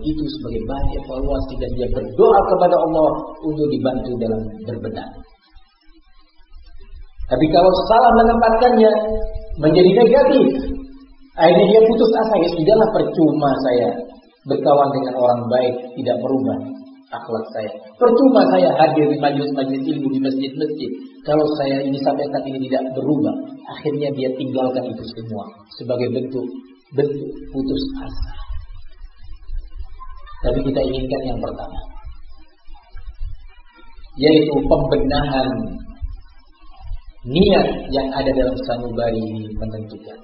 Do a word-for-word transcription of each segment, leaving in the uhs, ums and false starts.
itu sebagai bahan evaluasi dan dia berdoa kepada Allah untuk dibantu dalam berbenah. Tapi kalau salah menempatkannya menjadi negatif, akhirnya dia putus asa. Ya sudahlah, percuma saya berkawan dengan orang baik tidak merubah akhlak saya. Percuma saya hadir di majelis-majelis ilmu di masjid-masjid kalau saya ini sampai saat ini tidak berubah. Akhirnya dia tinggalkan itu semua sebagai bentuk bentuk putus asa. Tapi kita inginkan yang pertama, yaitu pembenahan niat yang ada dalam sanubari ini menentukan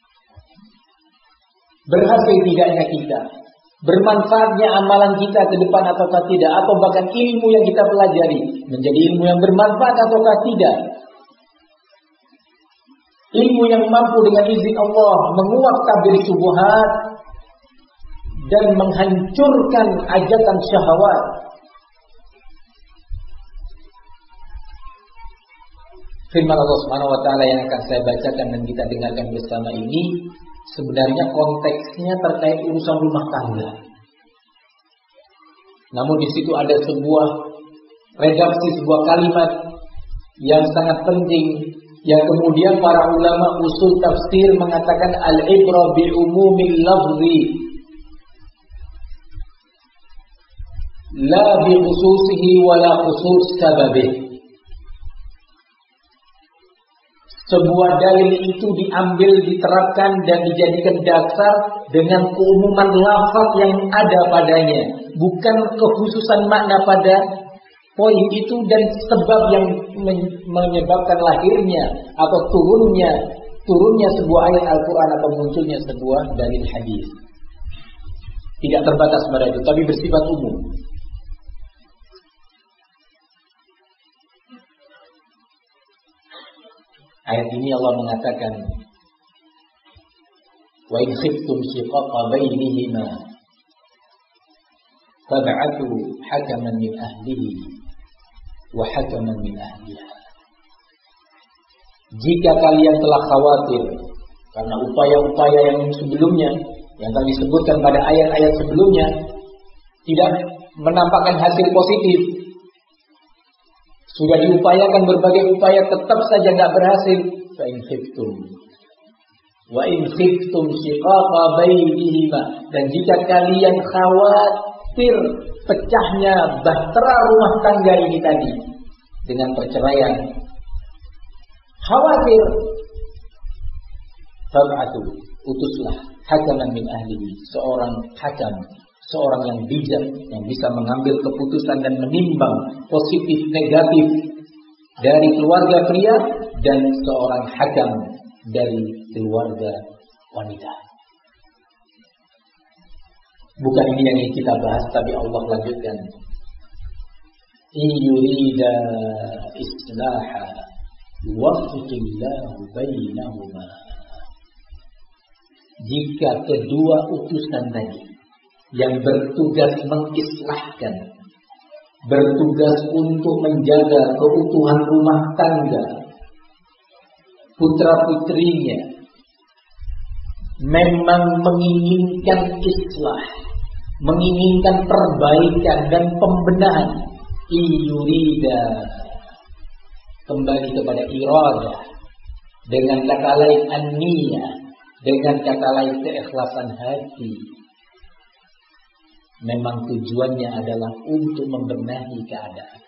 berhasil tidaknya kita, bermanfaatnya amalan kita ke depan ataukah tidak, atau bahkan ilmu yang kita pelajari menjadi ilmu yang bermanfaat ataukah tidak. Ilmu yang mampu dengan izin Allah menguak tabir syubhat dan menghancurkan ajatan syahwat. Firman Allah Subhanahu wa taala yang akan saya bacakan dan kita dengarkan bersama ini sebenarnya konteksnya terkait urusan rumah tangga. Namun di situ ada sebuah redaksi, sebuah kalimat yang sangat penting yang kemudian para ulama usul tafsir mengatakan al-ibra bi umumil lafzi la bi khususihi wala khusus sababih. Sebuah dalil itu diambil, diterapkan dan dijadikan dasar dengan keumuman lafaz yang ada padanya, bukan kekhususan makna pada poin itu dan sebab yang menyebabkan lahirnya atau turunnya turunnya sebuah ayat Al-Quran atau munculnya sebuah dalil hadis. Tidak terbatas pada itu, tapi bersifat umum. Ayat ini Allah mengatakan, wa in khiftum shiqaqa bainihima fab'athu hakaman min ahlihi wa hakaman min ahliha. Jika kalian telah khawatir karena upaya-upaya yang sebelumnya yang telah disebutkan pada ayat-ayat sebelumnya tidak menampakkan hasil positif, sudah diupayakan berbagai upaya tetap saja tidak berhasil, fa in khiftum wa in khiftum shiqaqa bainihima, dan jika kalian khawatir pecahnya bahtera rumah tangga ini tadi dengan perceraian, khawatir, fab'atu, utuslah hakaman min ahlihi, seorang hakam, seorang yang bijak yang bisa mengambil keputusan dan menimbang positif negatif dari keluarga pria, dan seorang hakam dari keluarga wanita. Bukan ini yang kita bahas, tapi Allah lanjutkan, in yurida islaha yuwaffiqillahu bainahuma. Jika kedua utusan tadi yang bertugas mengislahkan, bertugas untuk menjaga keutuhan rumah tangga putra-putrinya, memang menginginkan islah, menginginkan perbaikan dan pembenahan, iyurida, kembali kepada iradah, dengan kata lain an-niyah, dengan kata lain keikhlasan hati. Memang tujuannya adalah untuk membenahi keadaan.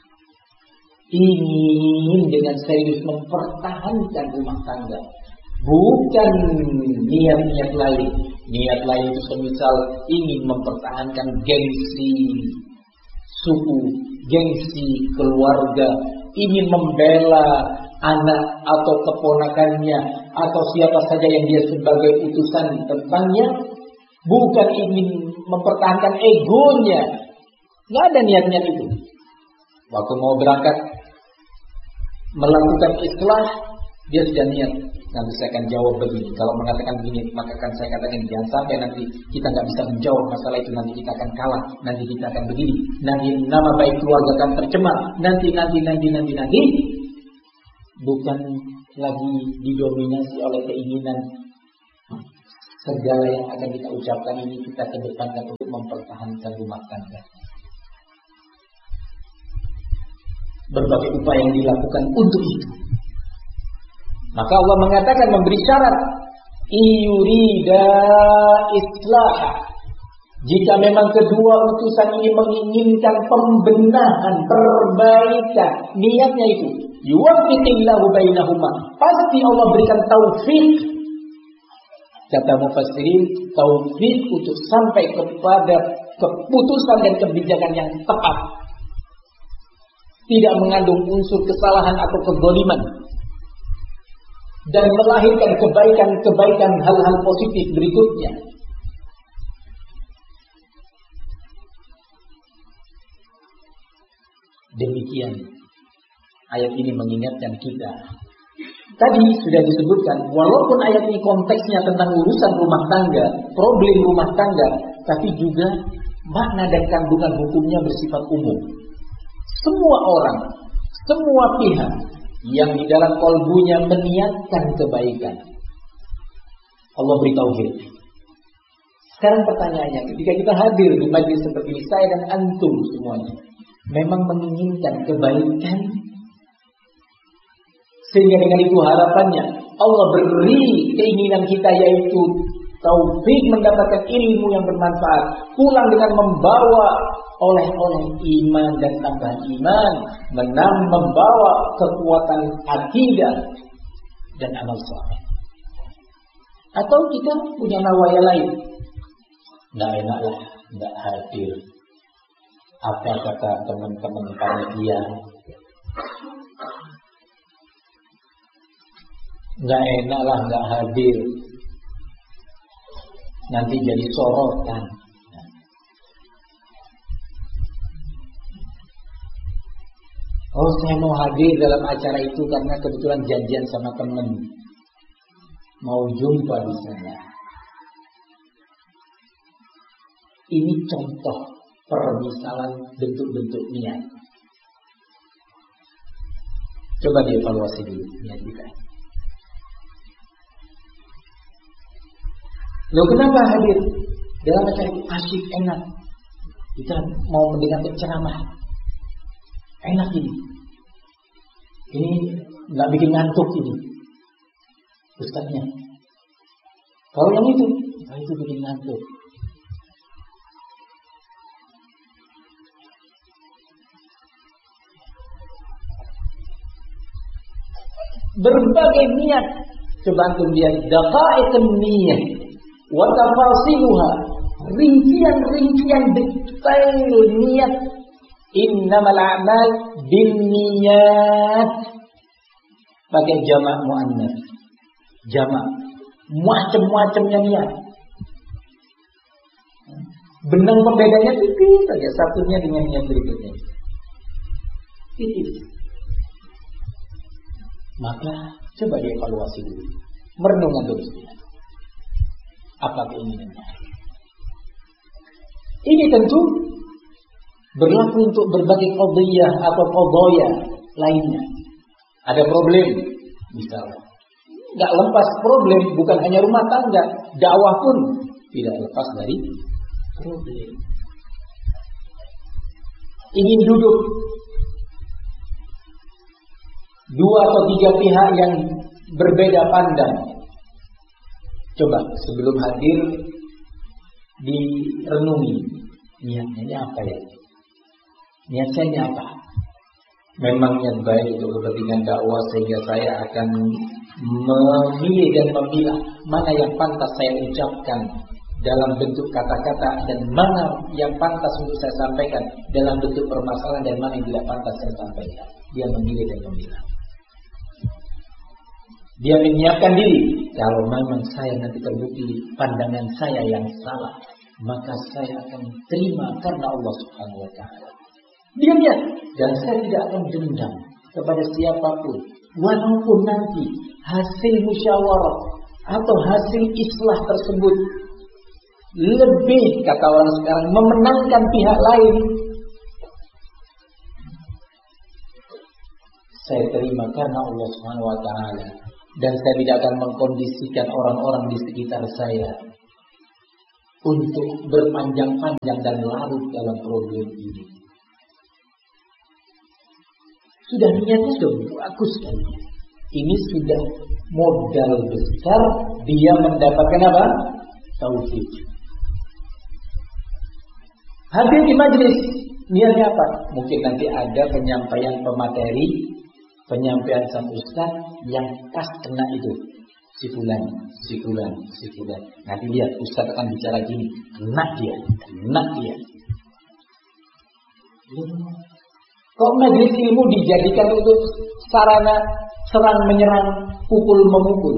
Ingin dengan serius mempertahankan rumah tangga. Bukan niat-niat lain. Niat lain itu semisal ingin mempertahankan gengsi suku, gengsi keluarga, ingin membela anak atau keponakannya atau siapa saja yang dia sebagai utusan tentangnya. Bukan ingin mempertahankan egonya. Nggak ada niat-niat itu. Waktu mau berangkat melakukan islah, dia sudah niat, nanti saya akan jawab begini. Kalau mengatakan begini, maka akan saya katakan jangan sampai nanti kita nggak bisa menjawab masalah itu, nanti kita akan kalah, nanti kita akan begini, nanti nama baik keluarga akan tercemar, nanti nanti nanti nanti nanti. Bukan lagi didominasi oleh keinginan segala yang akan kita ucapkan ini kita kedepankan untuk mempertahankan rumah tangga. Berbagai upaya yang dilakukan untuk itu. Maka Allah mengatakan memberi syarat, iyurida islah. Jika memang kedua utusan ini menginginkan pembenahan, perbaikan, niatnya itu yuwaffiqillahu bainahuma, pasti Allah berikan taufik. Kata mufassirin, taufik untuk sampai kepada keputusan dan kebijakan yang tepat, tidak mengandung unsur kesalahan atau kezaliman, dan melahirkan kebaikan-kebaikan, hal-hal positif berikutnya. Demikian ayat ini mengingatkan kita. Tadi sudah disebutkan, walaupun ayat ini konteksnya tentang urusan rumah tangga, problem rumah tangga, tapi juga makna dan kandungan hukumnya bersifat umum. Semua orang, semua pihak yang di dalam kalbunya meniatkan kebaikan, Allah beri taufik. Sekarang pertanyaannya, ketika kita hadir di majlis seperti ini, saya dan antum semuanya memang menginginkan kebaikan, sehingga dengan itu harapannya Allah beri keinginan kita, yaitu taufik mendapatkan ilmu yang bermanfaat, pulang dengan membawa oleh-oleh iman dan tambahan iman, menang membawa kekuatan akidah dan amal saleh. Atau kita punya nawaya lain, nggak enak lah, nggak hadir. Apa kata teman-teman panitia? Nggak enak lah, nggak hadir. Nanti jadi sorotan. Oh, saya mau hadir dalam acara itu karena kebetulan janjian sama teman, mau jumpa di sana. Ini contoh permisalan bentuk-bentuk niat. Coba dievaluasi dulu niat kita. Loh, kenapa hadir dalam acara itu? Asyik, enak. Kita mau mendengar ceramah, enak ini. Ini nggak bikin ngantuk ini ustadznya. Kalau yang itu, nah itu bikin ngantuk. Berbagai niat, coba antum lihat daqaiqun niyyah wa tafasiluha, rincian-rincian detail niat. Innamal a'mal binniyat, pakai jamak muannats, jamak, macam-macamnya niat. Benang pembedanya tipis saja, satunya dengan yang berikutnya tipis. Maka coba dievaluasi dulu, merenungkan dulu apa keinginannya. Ini tentu berlaku untuk berbagai qadhiyah atau qadaya lainnya. Ada problem, misalnya, nggak lepas problem, bukan hanya rumah tangga, dakwah pun tidak lepas dari problem. Ingin duduk dua atau tiga pihak yang berbeda pandang, coba sebelum hadir direnungi niatnya ini apa ya? Niat saya ini apa? Memang niat baik untuk kepentingan dakwah, sehingga saya akan memilih dan memilah mana yang pantas saya ucapkan dalam bentuk kata-kata, dan mana yang pantas untuk saya sampaikan dalam bentuk permasalahan, dan mana yang tidak pantas saya sampaikan. Dia memilih dan memilah. Dia menyiapkan diri. Kalau memang saya nanti terbukti pandangan saya yang salah, maka saya akan terima karena Allah Subhanahu wa taala. Dia lihat, dan saya tidak akan dendam kepada siapapun, walaupun nanti hasil musyawarah atau hasil islah tersebut lebih, kata orang sekarang, memenangkan pihak lain, saya terima karena Allah Subhanahu wa taala, dan saya tidak akan mengkondisikan orang-orang di sekitar saya untuk berpanjang-panjang dan larut dalam problem ini. Sudah niatnya sudah bagus sekali. Ini sudah modal besar dia mendapatkan apa? Taufik. Hadir di majelis, niatnya apa? Mungkin nanti ada penyampaian pemateri, penyampaian sang ustaz yang pas kena itu. Si fulan, si fulan, si fulan. Nanti lihat ustaz akan bicara gini, kena dia, kena dia. Kok majelis ilmu dijadikan untuk sarana serang menyerang, pukul memukul?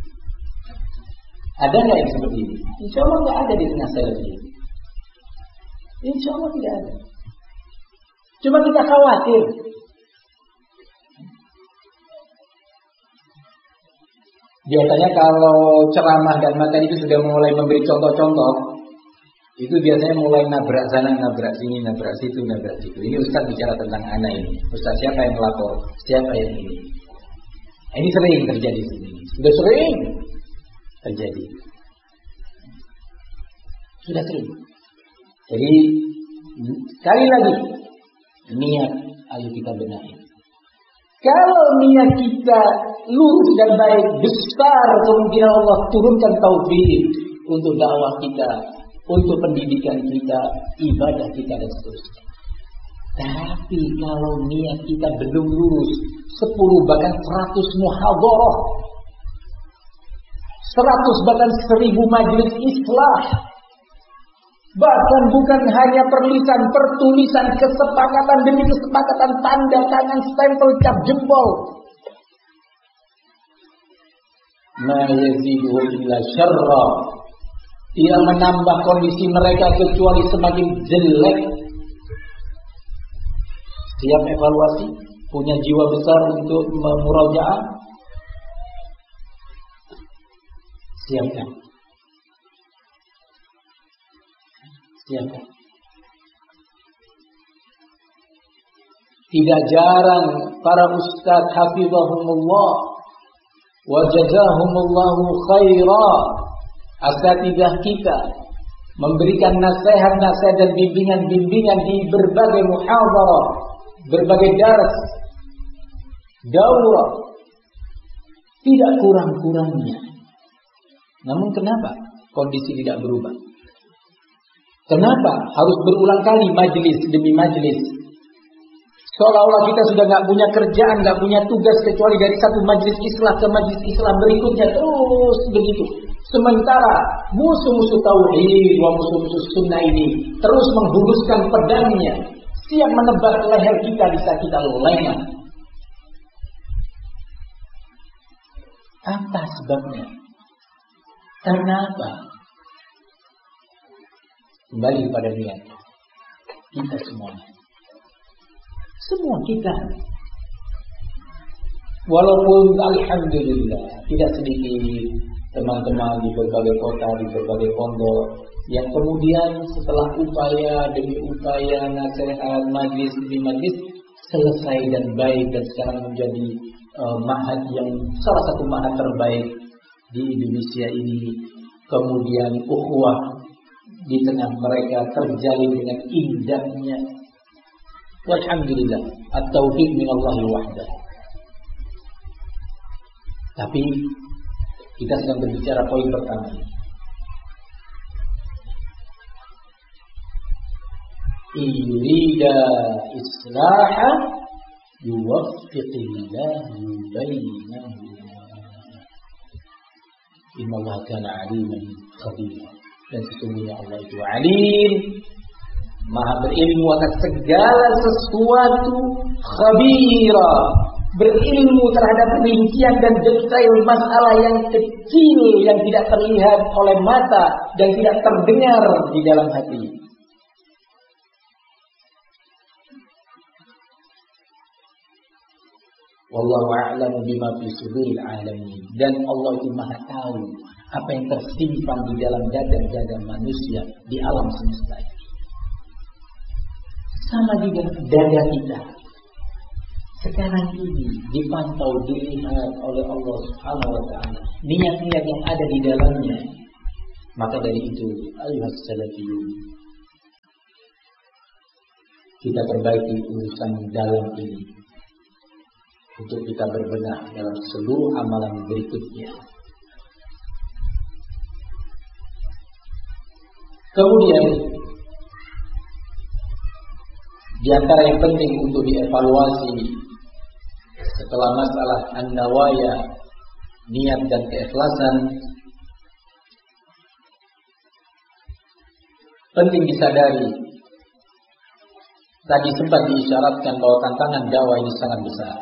Ada nggak yang seperti ini? Insya Allah nggak ada di tengah salafi. Insya Allah tidak ada. Cuma kita khawatir. Biasanya kalau ceramah dan materi itu sudah mulai memberi contoh-contoh, itu biasanya mulai nabrak sana, nabrak sini, nabrak situ, nabrak situ. Ini ustaz bicara tentang anak ini. Ustaz siapa yang melapor? Siapa yang ini? Ini sering terjadi di sini. Sudah sering terjadi. Sudah sering. Jadi sekali lagi niat ayo kita benahi. Kalau niat kita lurus dan baik, besar kemungkinan Allah turunkan taufik untuk dakwah kita, untuk pendidikan kita, ibadah kita dan seterusnya. Tapi kalau niat kita belum lurus, sepuluh bahkan seratus muhadharah, seratus bahkan seribu majelis islah, bahkan bukan hanya perlisan, pertulisan, kesepakatan demi kesepakatan, tanda tangan, stempel, cap jempol, ma yaziduhum illa syarra, tidak menambah kondisi mereka kecuali semakin jelek. Siap evaluasi, punya jiwa besar untuk memurajaah, siapkan, siapkan. Tidak jarang para ustaz hafizahumullah wa jazahumullahu khaira, asatidzah kita memberikan nasihat-nasihat dan bimbingan-bimbingan di berbagai muhadharah, berbagai dars, daurah, tidak kurang-kurangnya. Namun kenapa kondisi tidak berubah? Kenapa harus berulang kali majelis demi majelis? Seolah-olah kita sudah nggak punya kerjaan, nggak punya tugas kecuali dari satu majelis islah ke majelis islah berikutnya, terus begitu. Sementara musuh-musuh tauhid, wa musuh-musuh sunnah ini terus menghunuskan pedangnya, siap menebas leher kita bisa kita lengah. Apa sebabnya? Karena apa? Kembali kepada niat kita semuanya. Semua kita. Walaupun alhamdulillah tidak sedikit teman-teman di berbagai kota, di berbagai pondok yang kemudian setelah upaya demi upaya, nasihat, majlis demi majlis selesai dan baik dan sekarang menjadi uh, ma'had yang salah satu ma'had terbaik di Indonesia ini. Kemudian ukhuwah di tengah mereka terjalin dengan indahnya. Walhamdulillah, at-taufiq minallahi wahdah. Tapi kita sedang berbicara poin pertama. Yurida islaha yuwaffiqillahu bainahum. Innallaha kana aliman khabira. Dan sesungguhnya Allah itu alim, maha berilmu atas segala sesuatu, khabira, berilmu terhadap rincian dan detail masalah yang kecil yang tidak terlihat oleh mata dan tidak terdengar di dalam hati. Wallahu a'lamu bima fi suduril alamin. Dan Allah itu maha tahu apa yang tersimpan di dalam dada-dada manusia di alam semesta ini. Sama juga dada kita sekarang ini dipantau, dilihat oleh Allah Subhanahu wa taala. Niat-niat yang ada di dalamnya Maka dari itu, ayuhas salafiyun, kita perbaiki urusan dalam ini untuk kita berbenah dalam seluruh amalan berikutnya. Kemudian di antara yang penting untuk dievaluasi setelah masalah an-nawaya, niat dan keikhlasan, penting disadari, tadi sempat diisyaratkan bahwa tantangan dakwah ini sangat besar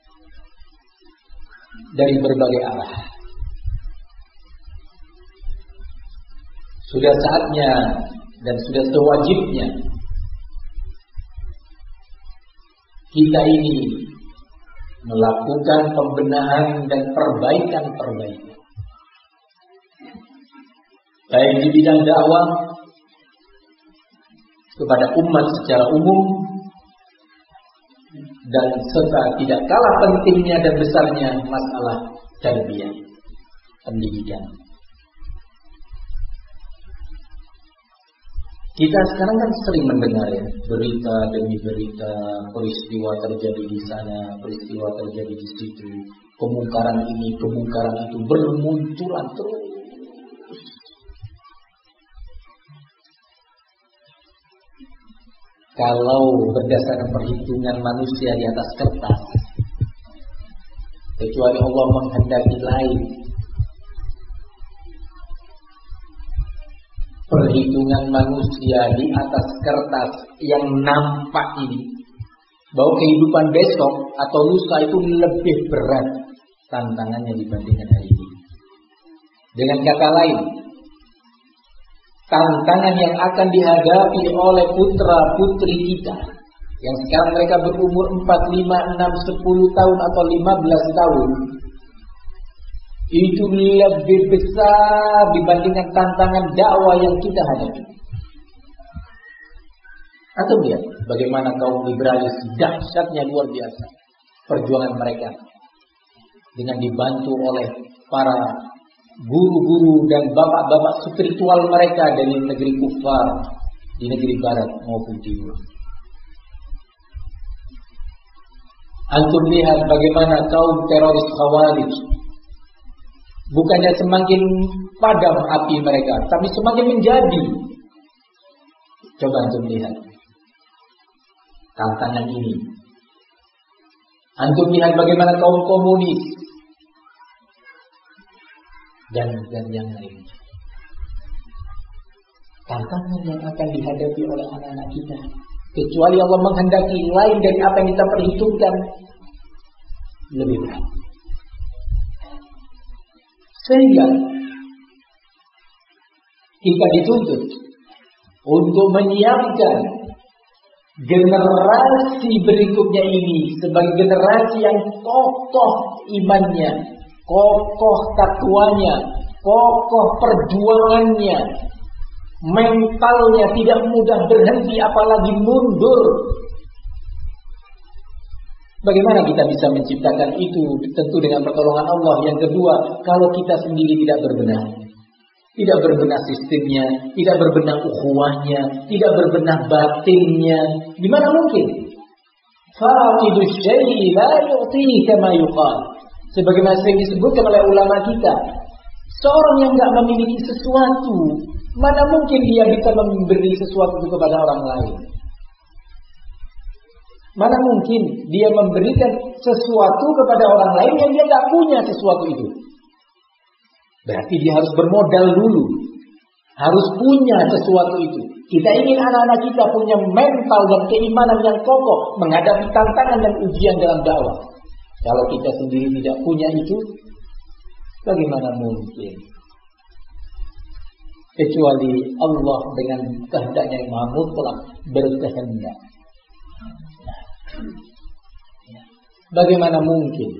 dari berbagai arah. Sudah saatnya dan sudah sewajibnya kita ini melakukan pembenahan dan perbaikan-perbaikan, baik di bidang dakwah kepada umat secara umum, dan serta tidak kalah pentingnya dan besarnya masalah tarbiyah, pendidikan. Kita sekarang kan sering mendengar ya, berita demi berita, peristiwa terjadi di sana, peristiwa terjadi di situ, kemungkaran ini, kemungkaran itu bermunculan terus. Kalau berdasarkan perhitungan manusia di atas kertas, kecuali Allah menghendaki lain, perhitungan manusia di atas kertas yang nampak ini, bahwa kehidupan besok atau lusa itu lebih berat tantangannya dibandingkan hari ini. Dengan kata lain, tantangan yang akan dihadapi oleh putra-putri kita yang sekarang mereka berumur empat, lima, enam, sepuluh tahun atau lima belas tahun, itu lebih besar dibandingkan tantangan dakwah yang kita hadapi. Atau lihat bagaimana kaum liberalis dahsyatnya luar biasa perjuangan mereka dengan dibantu oleh para guru-guru dan bapak-bapak spiritual mereka dari negeri kufar, di negeri barat maupun timur. Antum lihat bagaimana kaum teroris Khawarij bukannya semakin padam api mereka, tapi semakin menjadi. Coba antum lihat tantangan ini. Antum lihat bagaimana kaum komunis dan dan yang lain. Tantangan yang akan dihadapi oleh anak-anak kita, kecuali Allah menghendaki lain dari apa yang kita perhitungkan, lebih berat. Sehingga kita dituntut untuk menyiapkan generasi berikutnya ini sebagai generasi yang kokoh imannya, kokoh takwanya, kokoh perjuangannya, mentalnya tidak mudah berhenti apalagi mundur. Bagaimana kita bisa menciptakan itu? Tentu dengan pertolongan Allah. Yang kedua, kalau kita sendiri tidak berbenah, tidak berbenah sistemnya, tidak berbenah ukhuwahnya, tidak berbenah batinnya, gimana mungkin? Faqidu syai' la yu'ti kama yuqal. Sebagaimana sering disebutkan oleh ulama kita, seorang yang tidak memiliki sesuatu, mana mungkin dia bisa memberi sesuatu itu kepada orang lain? Mana mungkin dia memberikan sesuatu kepada orang lain yang dia tidak punya sesuatu itu? Berarti dia harus bermodal dulu, harus punya sesuatu itu. Kita ingin anak-anak kita punya mental dan keimanan yang kokoh menghadapi tantangan dan ujian dalam dakwah. Kalau kita sendiri tidak punya itu, bagaimana mungkin? Kecuali Allah dengan kehendaknya yang maha mutlak berkehendak. Bagaimana mungkin?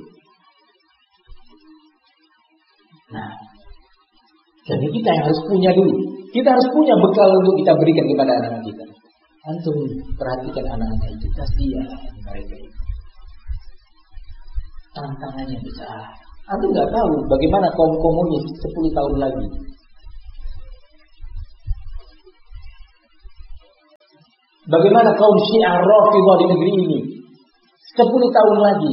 Nah, jadi kita yang harus punya dulu. Kita harus punya bekal untuk kita berikan kepada anak-anak kita. Antum perhatikan anak-anak itu, kasihan mereka itu. Tantangannya besar. Antum nggak tahu bagaimana kaum komunis sepuluh tahun lagi. Bagaimana kaum Syiah Rafidhah di negeri ini sepuluh tahun lagi?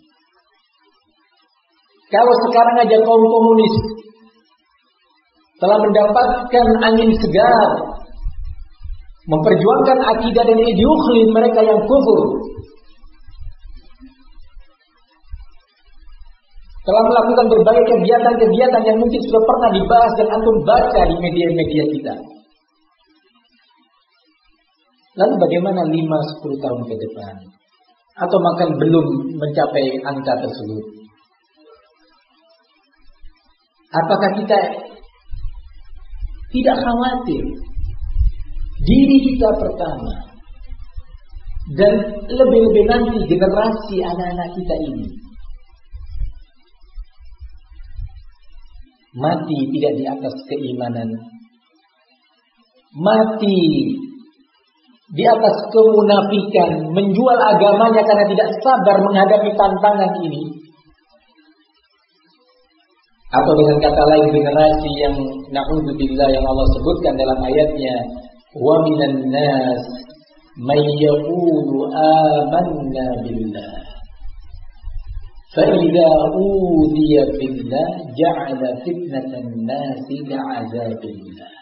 Kalau sekarang aja kaum komunis telah mendapatkan angin segar, memperjuangkan akidah dan ideologi mereka yang kufur, telah melakukan berbagai kegiatan-kegiatan yang mungkin sudah pernah dibahas dan antum baca di media-media kita. Lalu bagaimana lima sampai sepuluh tahun ke depan? Atau bahkan belum mencapai angka tersebut? Apakah kita tidak khawatir diri kita pertama dan lebih-lebih nanti generasi anak-anak kita ini mati tidak di atas keimanan, mati di atas kemunafikan, menjual agamanya karena tidak sabar menghadapi tantangan ini? Atau dengan kata lain, generasi yang na'udzubillah yang Allah sebutkan dalam ayatnya, wa minan nas may yaqulu amanna billah fa idza udiya billah ja'ala fitnatan nasi ka'azabillah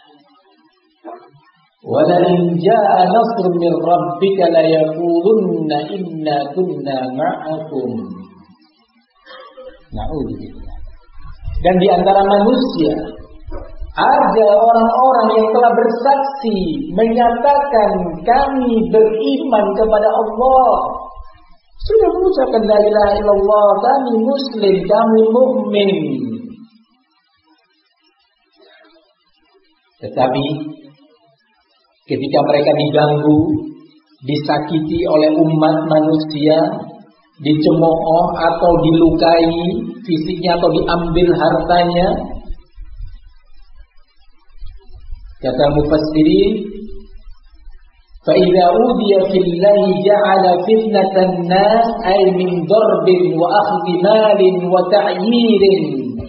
wa la in jaa nasrun min rabbika la yaqulunna inna kunna ma'akum. Na'udzubillah. Dan di antara manusia ada orang-orang yang telah bersaksi menyatakan kami beriman kepada Allah, sudah mengucapkan la ilaha illallah, kami muslim, kami mukmin. Tetapi ketika mereka diganggu, disakiti oleh umat manusia, dicemooh atau dilukai fisiknya atau diambil hartanya, kata mufassirin, fa idza udiya fillahi ja'ala fitnatan nas ay min darbin wa akhdhi malin wa ta'yirin.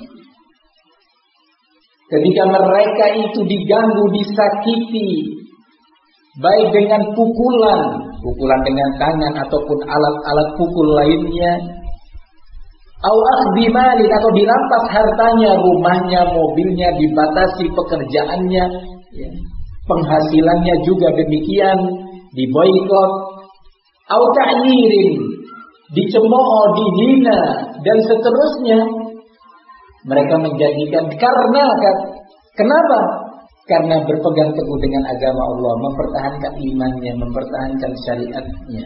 Ketika mereka itu diganggu, disakiti, baik dengan pukulan, pukulan dengan tangan ataupun alat-alat pukul lainnya, au akhdhi malin, atau dirampas hartanya, rumahnya, mobilnya, dibatasi pekerjaannya, ya, penghasilannya juga demikian, diboikot, au ta'yirin, dicemooh, dihina dan seterusnya. Mereka menjadikan karena kenapa? Karena berpegang teguh dengan agama Allah, mempertahankan imannya, mempertahankan syariatnya.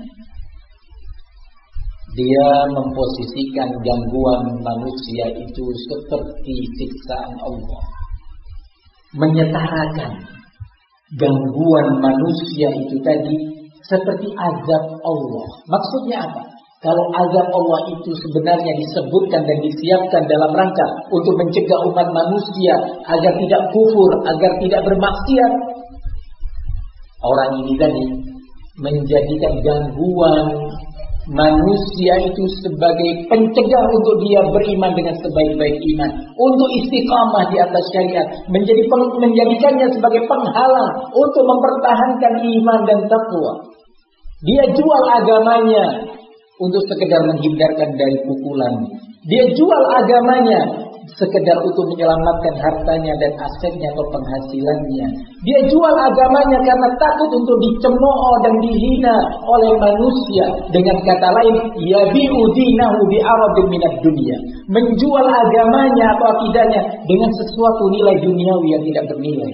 Dia memposisikan gangguan manusia itu seperti siksaan Allah. Menyetarakan gangguan manusia itu tadi seperti azab Allah. Maksudnya apa? Kalau azab Allah itu sebenarnya disebutkan dan disiapkan dalam rangka untuk mencegah umat manusia agar tidak kufur, agar tidak bermaksiat, orang ini tadi menjadikan gangguan manusia itu sebagai pencegah untuk dia beriman dengan sebaik-baik iman, untuk istiqamah di atas syariat, menjadi menjadikannya sebagai penghalang untuk mempertahankan iman dan takwa. Dia jual agamanya untuk sekedar menghindarkan dari pukulan. Dia jual agamanya sekedar untuk menyelamatkan hartanya dan asetnya atau penghasilannya. Dia jual agamanya karena takut untuk dicemooh dan dihina oleh manusia. Dengan kata lain, yabi'u dinahu bi'aradin minad dunya, menjual agamanya atau akidahnya dengan sesuatu nilai duniawi yang tidak bernilai.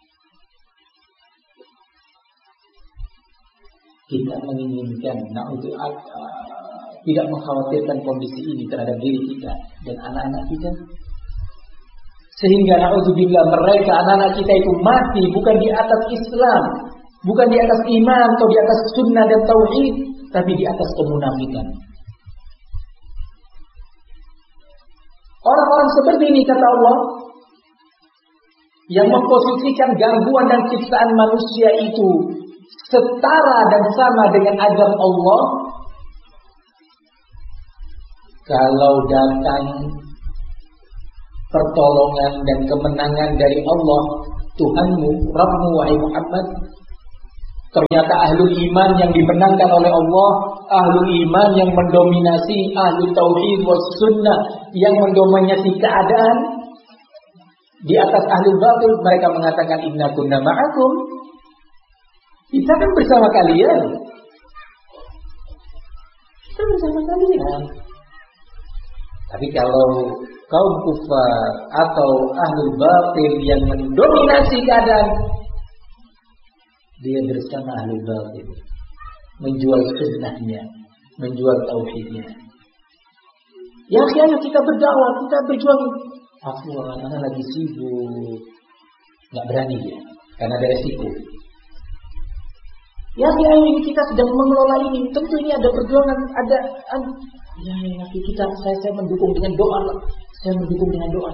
Kita menginginkan na'udzubillah, tidak mengkhawatirkan kondisi ini terhadap diri kita dan anak-anak kita, sehingga na'udzubillah mereka, anak-anak kita itu mati bukan di atas Islam, bukan di atas iman atau di atas sunnah dan tauhid, tapi di atas kemunafikan. Orang-orang seperti ini, kata Allah, yang memposisikan gangguan dan siksaan manusia itu setara dan sama dengan azab Allah, kalau datang pertolongan dan kemenangan dari Allah Tuhanmu, Rabbmu, wahai Muhammad, Ternyata ahlul iman yang dimenangkan oleh Allah, ahlul iman yang mendominasi, ahlul tauhid was sunnah yang mendominasi keadaan di atas ahlul batil. Mereka mengatakan inna kunna ma'akum, kita kan bersama kalian, kita bersama kalian. Tapi kalau kaum kufar atau ahlul batil yang mendominasi keadaan, dia bersama ahlul batil, menjual sunnahnya, menjual tauhidnya. Ya akhirnya kita berdakwah, kita berjuang. Afwan, anak lagi sibuk, nggak berani dia, karena ada resiko. Ya akhirnya ini kita sedang mengelola ini, tentu ini ada perjuangan, ada, ada ya nanti kita, saya, saya mendukung dengan doa, saya mendukung dengan doa.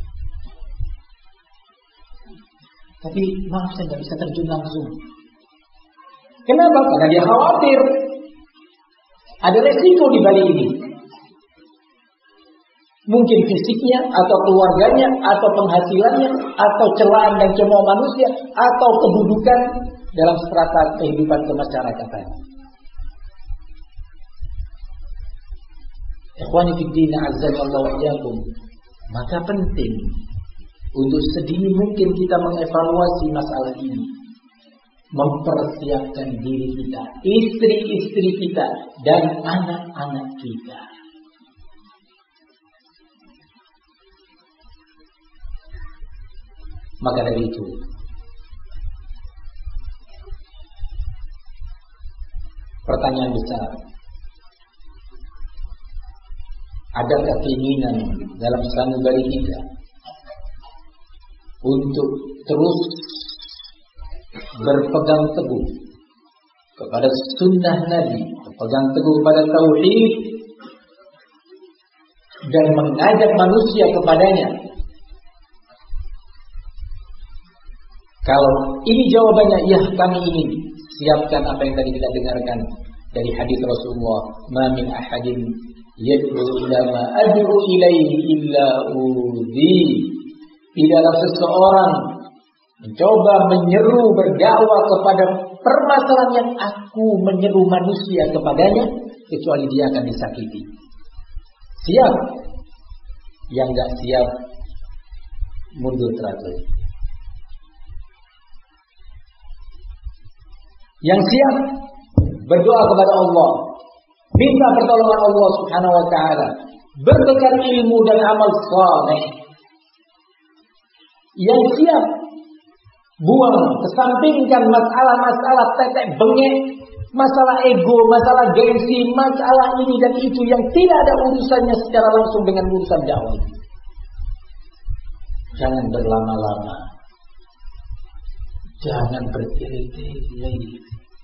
Tapi maaf, saya nggak bisa terjun langsung. Kenapa? Karena dia khawatir ada resiko di balik ini. Mungkin fisiknya, atau keluarganya, atau penghasilannya, atau celaan dan cemooh manusia, atau kedudukan dalam strata kehidupan kemasyarakatan. Ikhwani fiddin, azzallahu wa iyyakum. Maka penting untuk sedini mungkin kita mengevaluasi masalah ini, mempersiapkan diri kita, istri-istri kita, dan anak-anak kita. Maka dari itu, pertanyaan besar, adakah keinginan dalam sanubari kita untuk terus berpegang teguh kepada sunnah Nabi, berpegang teguh pada tauhid, dan mengajak manusia kepadanya? Kalau ini jawabannya, ya kami ingin, siapkan apa yang tadi kita dengarkan dari hadis Rasulullah, ma min ahadin yad'u ila ma ad'u ilaihi illa udhi. Tidaklah seseorang mencoba menyeru berdakwah kepada permasalahan yang aku menyeru manusia kepadanya, kecuali dia akan disakiti. Siap? Yang enggak siap mundur teratur. Yang siap berdoa kepada Allah, minta pertolongan Allah Subhanahu wa taala, berbekal ilmu dan amal saleh. Yang siap buang, kesampingkan masalah-masalah tetek bengek, masalah ego, masalah gengsi, masalah ini dan itu yang tidak ada urusannya secara langsung dengan urusan dakwah. Jangan berlama-lama, jangan bertele-tele.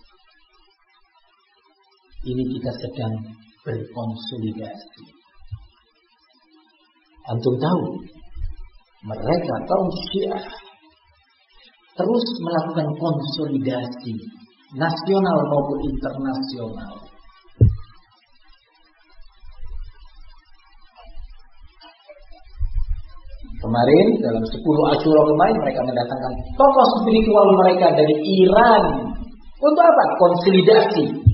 Ini kita sedang berkonsolidasi. Antum tahu, mereka kaum Syiah terus melakukan konsolidasi nasional maupun internasional. Kemarin dalam sepuluh Asyura kemarin mereka mendatangkan tokoh spiritual mereka dari Iran. Untuk apa? Konsolidasi.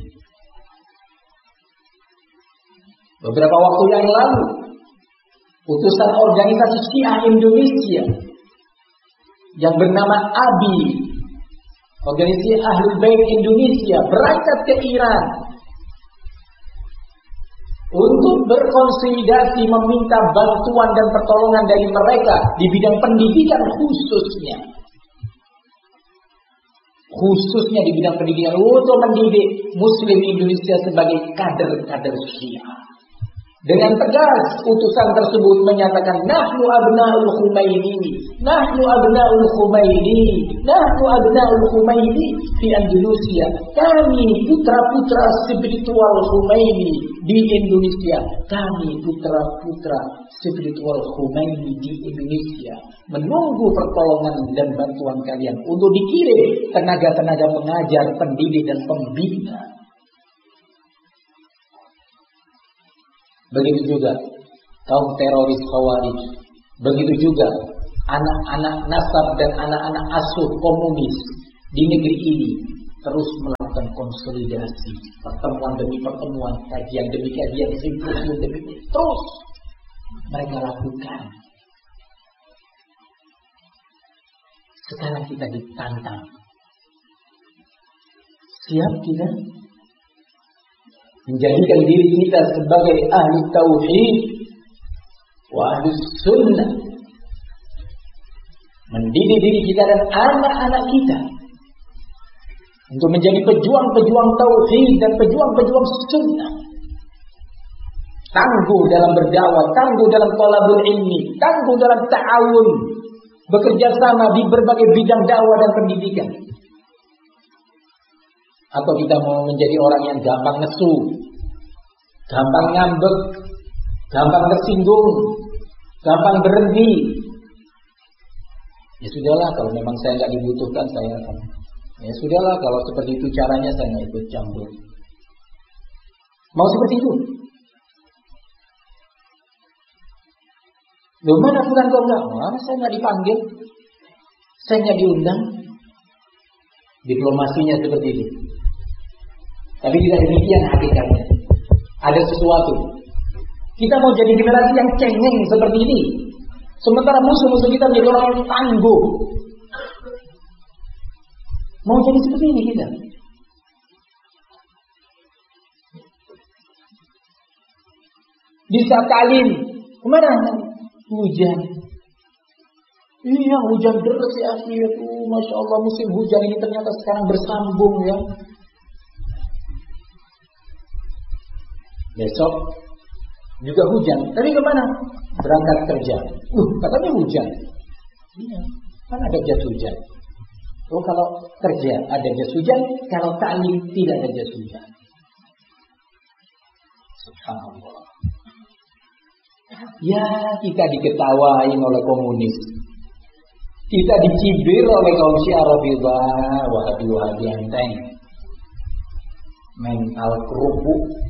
Beberapa waktu yang lalu, utusan organisasi Syiah Indonesia yang bernama A B I, Organisasi Ahlul Bait Indonesia, berangkat ke Iran untuk berkonsolidasi, meminta bantuan dan pertolongan dari mereka di bidang pendidikan khususnya. Khususnya di bidang pendidikan untuk mendidik Muslim Indonesia sebagai kader-kader Syiah. Dengan tegas utusan tersebut menyatakan nahnu abna'ul Khumaini, nahnu abna'ul Khumaini, nahnu abna'ul Khumaini di Indonesia. Kami putra-putra spiritual Khumaini di Indonesia. Kami putra-putra spiritual Khumaini di Indonesia. Menunggu pertolongan dan bantuan kalian untuk dikirim tenaga-tenaga pengajar, pendidik dan pembina. Begitu juga kaum teroris Khawarij. Begitu juga anak-anak nasab dan anak-anak asuh komunis di negeri ini terus melakukan konsolidasi, pertemuan demi pertemuan, kajian demi kajian, simposium demi terus mereka lakukan. Sekarang kita ditantang. Siap kita menjadikan diri kita sebagai ahli tauhid wa ahli sunnah, mendidik diri kita dan anak-anak kita untuk menjadi pejuang-pejuang tauhid dan pejuang-pejuang sunnah. Tangguh dalam berdakwah, tangguh dalam thalabul ilmi, tangguh dalam ta'awun, bekerja sama di berbagai bidang dakwah dan pendidikan. Atau kita mau menjadi orang yang gampang nesu, gampang ngambek, gampang tersinggung, gampang berhenti. Ya sudahlah, kalau memang saya nggak dibutuhkan, saya akan. Ya sudahlah, kalau seperti itu caranya, saya nggak ikut campur. Mau seperti itu? Loh, mana bukan kau enggak? Wah, saya nggak dipanggil, saya nggak diundang. Diplomasinya seperti itu. Tapi tidak demikian hakikatnya. Ada sesuatu. Kita mau jadi generasi yang cengeng seperti ini, sementara musuh-musuh kita menjadi orang yang tangguh. Mau jadi seperti ini kita. Bisa talim. Kemana? Hujan. Iya, hujan deras ya akhir. Uh, Masya Allah, musim hujan ini ternyata sekarang bersambung ya. Besok juga hujan. Tapi kemana? Berangkat kerja. Uh, katanya hujan. Iya, kan ada jas hujan. Oh, kalau kerja ada jas hujan, kalau ta'lim tidak ada jas hujan. Subhanallah. Ya, kita diketawain oleh komunis. Kita dicibir oleh kaum Syiah Rafidhah, Wahabi-Wahabi enteng. Mental kerupuk.